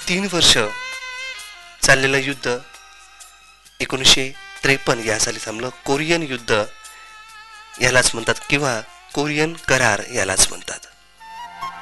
3 वर्ष चाललेलं युद्ध 1953 या साली थांबलं. कोरियन युद्ध यालाच म्हणतात किंवा कोरियन करार यालाच म्हणतात.